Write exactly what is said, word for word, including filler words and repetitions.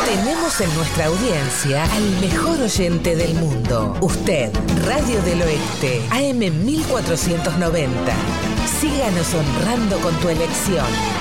Tenemos en nuestra audiencia al mejor oyente del mundo. Usted, Radio del Oeste, A M mil cuatrocientos noventa. Síganos honrando con tu elección.